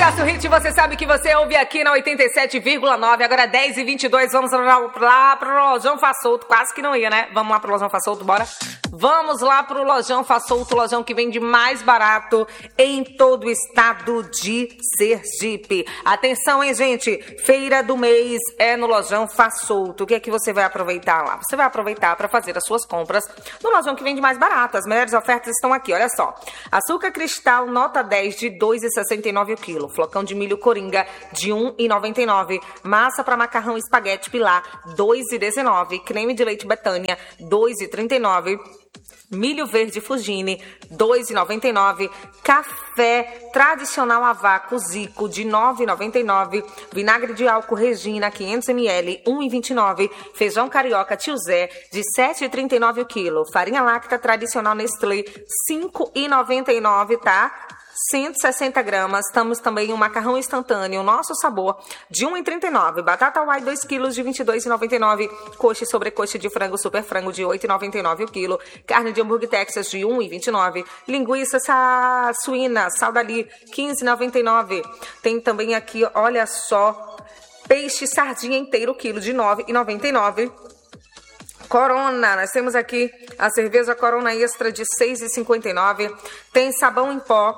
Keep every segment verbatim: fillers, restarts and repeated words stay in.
Sucesso Hit, você sabe que você ouve aqui na oitenta e sete vírgula nove, agora dez e vinte e dois, vamos lá, lá pro Lojão Faz Solto, quase que não ia, né? Vamos lá pro Lojão Faz Solto, bora? Vamos lá pro Lojão Faz Solto, lojão que vende mais barato em todo o estado de Sergipe. Atenção, hein, gente? Feira do mês é no Lojão Faz Solto. O que é que você vai aproveitar lá? Você vai aproveitar para fazer as suas compras no lojão que vende mais barato. As melhores ofertas estão aqui, olha só. Açúcar cristal nota dez de dois reais e sessenta e nove centavos o quilo. Flocão de milho coringa de um real e noventa e nove centavos. Massa para macarrão espaguete pilar dois reais e dezenove centavos. Creme de leite Betânia dois reais e trinta e nove centavos. Milho verde Fugine, dois reais e noventa e nove centavos. Café tradicional a vácuo Zico, de nove reais e noventa e nove centavos. Vinagre de álcool Regina, quinhentos mililitros, um real e vinte e nove centavos. Feijão carioca Tio Zé, de sete reais e trinta e nove centavos o quilo. Farinha láctea tradicional Nestlé, cinco reais e noventa e nove centavos, tá? cento e sessenta gramas. Temos também um macarrão instantâneo, Nosso Sabor, de um real e trinta e nove centavos. Batata Uai, dois quilos, de vinte e dois reais e noventa e nove centavos. Coxa e sobrecoxa de frango super frango, de oito reais e noventa e nove centavos o quilo. Carne de hambúrguer Texas, de um real e vinte e nove centavos. Linguiça sa... suína, Saudali, quinze reais e noventa e nove centavos. Tem também aqui, olha só, peixe sardinha inteiro, quilo, de nove reais e noventa e nove centavos. Corona, nós temos aqui a cerveja Corona Extra de seis reais e cinquenta e nove centavos. Tem sabão em pó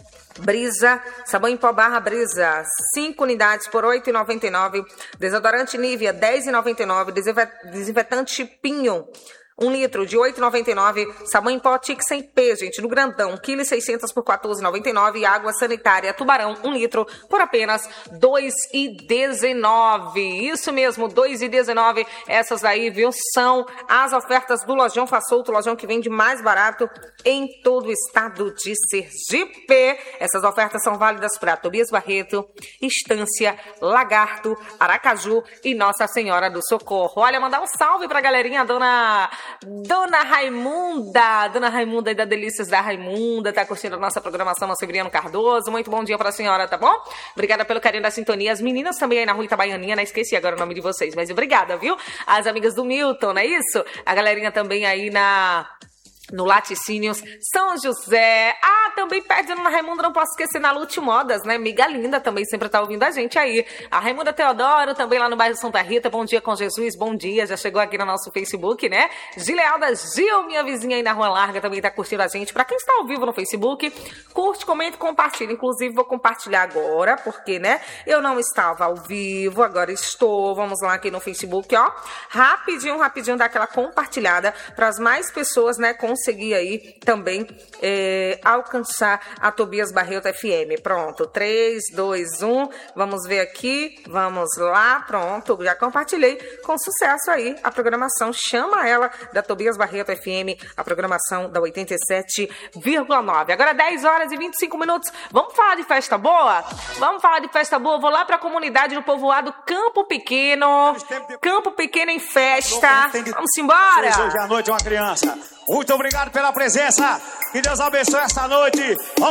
Brisa, sabão em pó barra Brisa, cinco unidades por oito reais e noventa e nove centavos. Desodorante Nivea, dez reais e noventa e nove centavos. Desinfetante Pinho, um litro, de oito reais e noventa e nove centavos. Sabão em pó Tic sem P, gente, no grandão, um quilo e seiscentos por quatorze reais e noventa e nove centavos. E água sanitária Tubarão, um litro, por apenas dois reais e dezenove centavos. Isso mesmo, dois reais e dezenove centavos. Essas aí, viu, são as ofertas do Lojão Faz Solto, o lojão que vende mais barato em todo o estado de Sergipe. Essas ofertas são válidas para Tobias Barreto, Estância, Lagarto, Aracaju e Nossa Senhora do Socorro. Olha, mandar um salve pra galerinha, dona... Dona Raimunda, Dona Raimunda aí da Delícias da Raimunda, tá curtindo a nossa programação, nosso Severiano Cardoso. Muito bom dia pra senhora, tá bom? Obrigada pelo carinho da sintonia. As meninas também aí na Rua Itabaianinha, né? Esqueci agora o nome de vocês, mas obrigada, viu? As amigas do Milton, não é isso? A galerinha também aí na... no Laticínios, São José. Ah, também perto de Dona Raimunda, não posso esquecer, na Lute Modas, né? Miga Linda também sempre tá ouvindo a gente aí. A Raimunda Teodoro, também lá no bairro Santa Rita. Bom dia com Jesus, bom dia. Já chegou aqui no nosso Facebook, né? Gilealda Gil, minha vizinha aí na Rua Larga, também tá curtindo a gente. Pra quem está ao vivo no Facebook, curte, comente, compartilha. Inclusive, vou compartilhar agora, porque, né? Eu não estava ao vivo, agora estou. Vamos lá aqui no Facebook, ó. Rapidinho, rapidinho, dar aquela compartilhada para as mais pessoas, né? Conseguir aí também é, alcançar a Tobias Barreto F M. Pronto, três, dois, um, vamos ver aqui, vamos lá, pronto, já compartilhei com sucesso aí a programação, chama ela da Tobias Barreto F M, a programação da oitenta e sete vírgula nove. Agora dez horas e vinte e cinco minutos, vamos falar de festa boa? Vamos falar de festa boa, vou lá pra comunidade do povoado Campo Pequeno, Campo Pequeno em festa, vamos embora! Hoje à noite uma criança. Muito obrigado pela presença. Que Deus abençoe esta noite. Vamos